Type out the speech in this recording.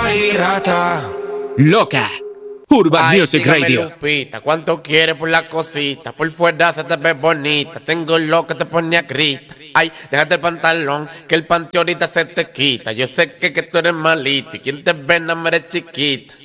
baby rata. Loca. Urban Ay, Music dígame, Radio. Lupita, ¿cuánto quieres por la cosita? Por fuera se te ve bonita. Tengo lo que te pone a grita. Ay, déjate el pantalón, que el panty ahorita se te quita. Yo sé que tú eres malita y quien te ve no me eres chiquita.